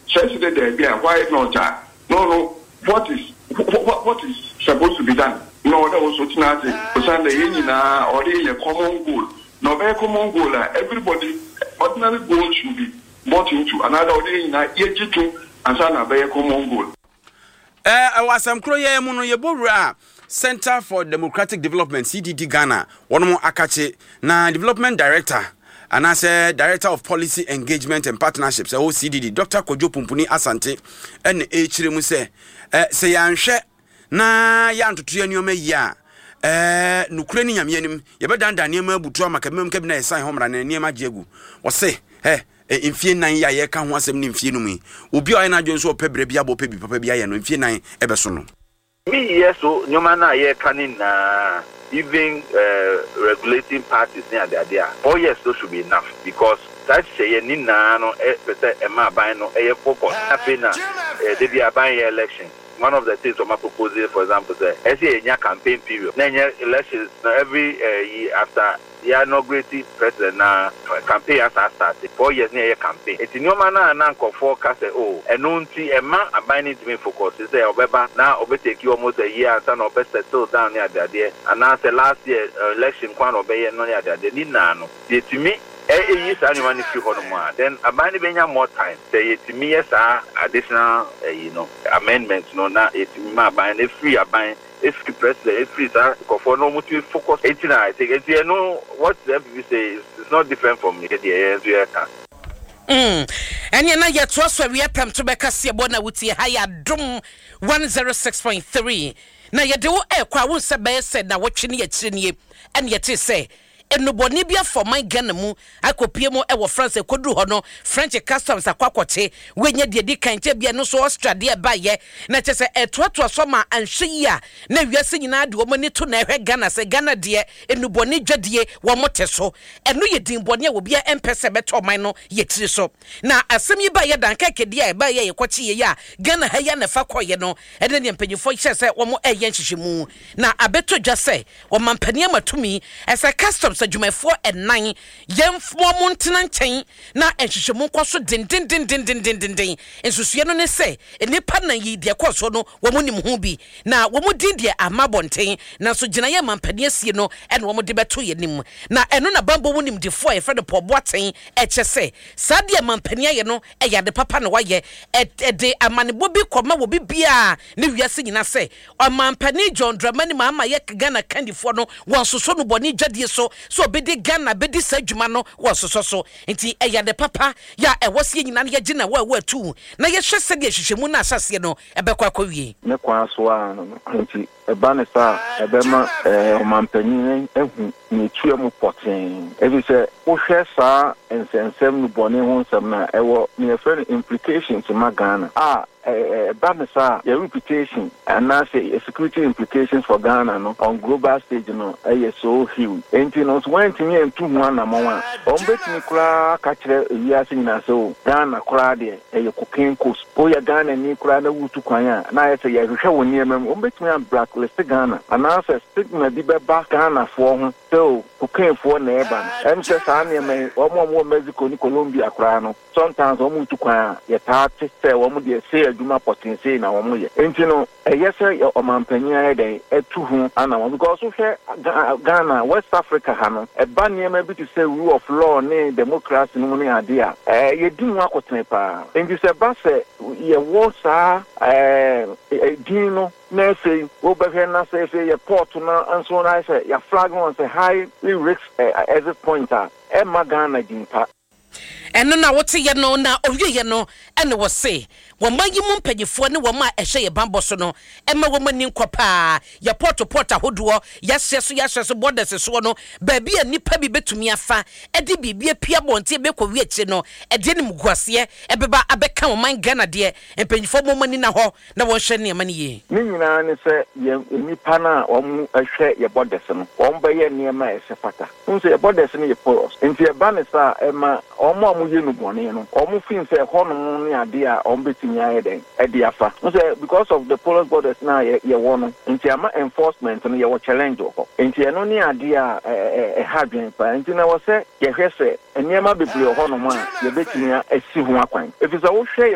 says that there why not? No, what is supposed to be done? No, that was what not the or a common goal. No, very common goal. Everybody, ordinary goal should be bought into another day in a year to and a very common goal. I was some Kroya Mono Yabura Center for Democratic Development, CDD Ghana, one more Akache, na Development Director. And I say Director of Policy Engagement and Partnerships, OCDD, Dr. Kojo Pumpuni Asante, and H. say Yanshe, na Yan to Trianome ya, Nukranium Yenim, Yabadanda Nima Butrama, Kabina, Sai Homran, and Niema Jegu, or say, in fear 9 ya can once in Finumi, Ubio and I Jones or Pebriabo Pebi Papia and in fear 9 Eberson. Me, yes, so no man, I can even regulating parties near the idea. 4 years so should be enough because that's saying Nina no Emma Bino a focus happen they be a buying election. One of the things of my proposal, for example, is a campaign period. Then elections every year after the inaugurated president campaign has started 4 years near a campaign. It's no manner and uncle forecast and no a man abiding to me focus is there now take you almost a year and son of best settle down near the idea and now the last year election quan obey no near the need nano. To me years anyone if you hold then abiding more time. Say to me yes additional amendments no now it's my buying a free abiding. If the president, if it's for no motive focus, I think it's what the FBC say is not different from the and you're not yet trust where we are to make us see bona with your higher drum 106.3. Now you do a crowd said now watching yet and yet say. And no bonibia for my ganamu, I could piemo ever France could do hono, French customs aquacote, when ye did can't be no so Australia by ye, not just a twat summer and she ya. Now we are singing out woman to never Ghana, say Ghana dear, and no bonija dear, one more teso, and no ye dim bonia will be a empress beto mino yet so. Now, as some ye buy a dankake dear, buy a quachi ya, Ghana hayana fakwa yeno, and then penny for says one more a yanshimu. Now, I better just say, one man pennyama to me as a customs. Jume 4 and 9 yem for mountain chain na enhwehwemu kwaso din ensusuye no ne se enipa na yi de kwaso no womunim hu bi na womudin de amabonten na so gina ye mampani asie no ene womude beto yenim na eno na bambo wonim de 4 e fred poboaten eche se sade mampani aye no eya de papa no waye de amanebo bi koma wo bibia ne wiase nyina se o mampani John Dramani mama ye Ghana kandifo no wonsoso no boni dwadie so bedi Ghana bedi sadwuma no so enti eya de papa ya ewose nyina na ye gina wa tu na ye hwese de hwehwemu na asase no ebekwa kwawie ne kwa so no enti ebanesa ebema omampanyin ehu ni tuemu poten ebi se wo hwe sa ensensem no bone ho nsem na ewo ne efre implications ma Ghana Banasa, your reputation and now say security implications for Ghana no on global stage no so huge. And you know, when to me and 2 1 1. Bet me cra catch the so Ghana crowd a cocaine coast. Oh, ya Ghana ni crowd to Kwanya. Now I say you show near me, bet me and blacklist Ghana. And now say stigma dibe back Ghana for so cocaine for neighbor. And just any me or more Mexico ni Colombia crano. Sometimes to Kwanya, your party say one say Juma potency na womo ye entino eyese omampanya den etuhu ana because we Ghana West Africa ha no eba niam bi to say rule of law ne democracy no ne ade a yedinu akotene pa enti se ba se ye wo sa dino na say wo behwe na say ye port na anso na say ya flag on say high risk exit pointer e Ghana dimpa eno na wote ye no na owie ye no ene wo say wo manyi mu mpanyefo ne wo ma ehye ye bambo so no ema wo mani nkwa ya port ahodo ya hye so borders so no ba bia nipa bi betumi afa edi bibia pia bonte be kɔ wiachi no ede ne muguase ebeba abeka wo man Ghana de mpanyefo mo mani na ho na wo hye ne mani ye ni nyina ne se ye nipa na wo mu ehwe ye borders no wo mba ye ne ma ehye fata nso ye borders ne ye poros enti e ba ne sa ema omo amuye no bone no omo fin se ho no ne ade a ombeti because of the porous borders now ye won into enforcement and your challenge into no ni idea hadwen pa into na wo say ye hwese enema bebre ho no ma ye betimi asi ho akwan if is a wo hwe